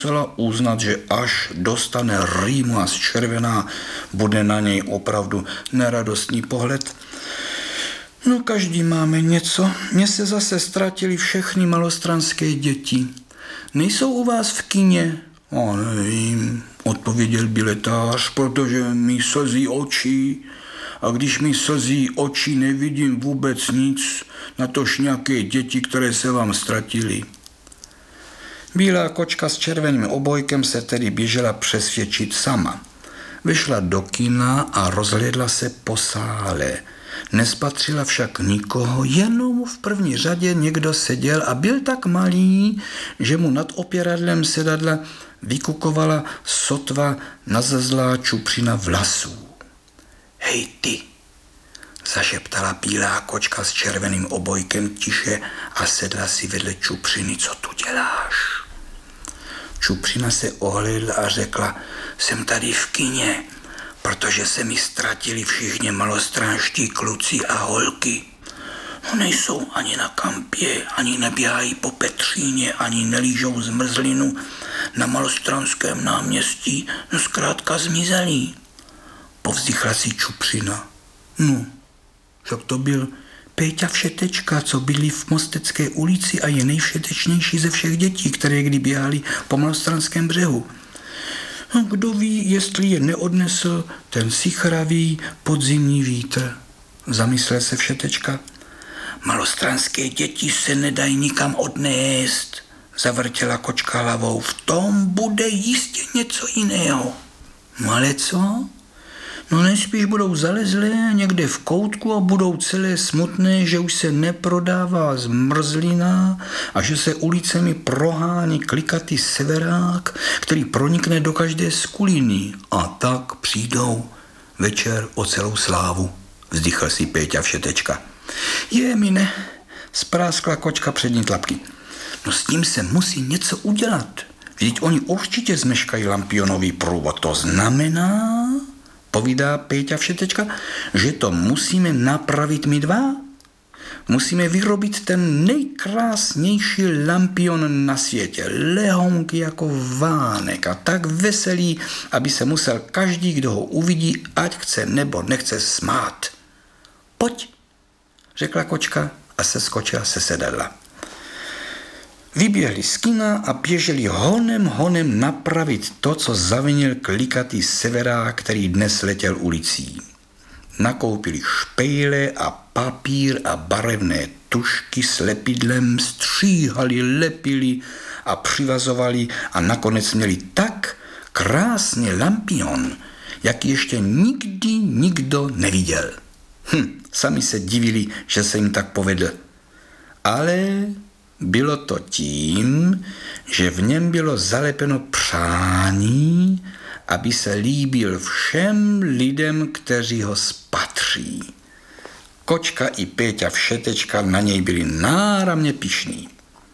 musela uznat, že až dostane rýmu a zčervená, bude na něj opravdu neradostný pohled. No, každý máme něco. Mně se zase ztratili všechny malostranské děti. Nejsou u vás v kině? Nevím, odpověděl biletář, protože mi slzí oči. A když mi slzí oči, nevidím vůbec nic, natož nějaké děti, které se vám ztratily. Bílá kočka s červeným obojkem se tedy běžela přesvědčit sama. Vyšla do kina a rozhlédla se po sále. Nespatřila však nikoho, jenom v první řadě někdo seděl a byl tak malý, že mu nad opěradlem sedadla vykukovala sotva nazazlá čupřina vlasů. Hej ty, zašeptala bílá kočka s červeným obojkem tiše a sedla si vedle čupřiny. Co tu děláš? Čupřina se ohlédla a řekla, jsem tady v kině, protože se mi ztratili všichni malostranští kluci a holky. No, nejsou ani na kampě, ani neběhají po Petříně, ani nelížou zmrzlinu na Malostranském náměstí, no zkrátka zmizelí. Povzdychla si čupřina. No, však to byl Péťa Všetečka, co bydlí v Mostecké ulici a je nejvšetečnější ze všech dětí, které kdy běhali po Malostranském břehu. No, kdo ví, jestli je neodnesl ten sichravý podzimní vítr, zamyslel se Všetečka. Malostranské děti se nedají nikam odnést, zavrtěla kočka hlavou. V tom bude jistě něco jiného. No ale co? No nejspíš budou zalezlé někde v koutku a budou celé smutné, že už se neprodává zmrzlina a že se ulicemi prohání klikatý severák, který pronikne do každé skuliny. A tak přijdou večer o celou slávu, vzdychl si Péťa Všetečka. Je mi ne, spráskla kočka přední tlapky. No s tím se musí něco udělat. Vždyť oni určitě zmeškají lampionový průvod. To znamená, povídá Péťa Všetečka, že to musíme napravit my dva. Musíme vyrobit ten nejkrásnější lampion na světě, lehonký jako vánek a tak veselý, aby se musel každý, kdo ho uvidí, ať chce nebo nechce smát. Pojď, řekla kočka a seskočila se sedadla. Vyběhli z kina a běželi honem napravit to, co zavinil klikatý severák, který dnes letěl ulicí. Nakoupili špejle a papír a barevné tužky s lepidlem, stříhali, lepili a přivazovali a nakonec měli tak krásný lampion, jak ještě nikdy nikdo neviděl. Sami se divili, že se jim tak povedl. Ale bylo to tím, že v něm bylo zalepeno přání, aby se líbil všem lidem, kteří ho spatří. Kočka i Péťa Všetečka na něj byli náramně pyšní.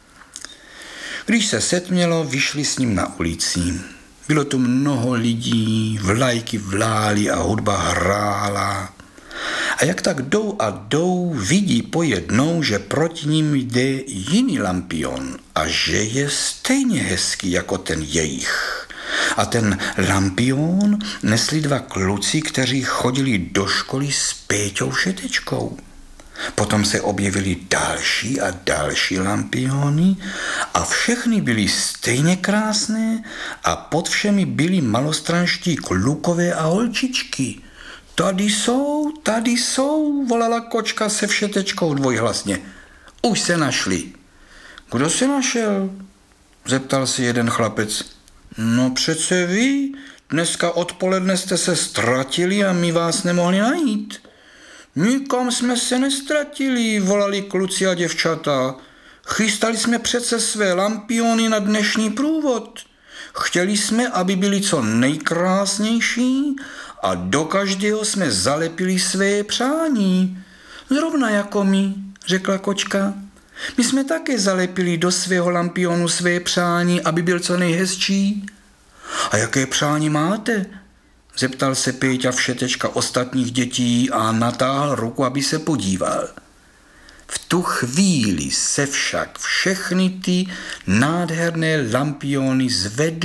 Když se setmělo, vyšli s ním na ulici. Bylo tu mnoho lidí, vlajky vlály a hudba hrála. A jak tak jdou, vidí pojednou, že proti ním jde jiný lampion a že je stejně hezký jako ten jejich. A ten lampion nesli dva kluci, kteří chodili do školy s Péťou Všetečkou. Potom se objevily další a další lampiony a všechny byly stejně krásné a pod všemi byly malostranští klukové a holčičky. Tady jsou, volala kočka se Všetečkou dvojhlasně. Už se našli. Kdo se našel? Zeptal se jeden chlapec. No přece vy, dneska odpoledne jste se ztratili a my vás nemohli najít. Nikam jsme se nestratili, volali kluci a děvčata. Chystali jsme přece své lampiony na dnešní průvod. Chtěli jsme, aby byli co nejkrásnější a do každého jsme zalepili své přání. Zrovna jako my, řekla kočka. My jsme také zalepili do svého lampionu své přání, aby byl co nejhezčí. A jaké přání máte? Zeptal se Péťa Všetečka ostatních dětí a natáhl ruku, aby se podíval. V tu chvíli se však všechny ty nádherné lampiony zvedly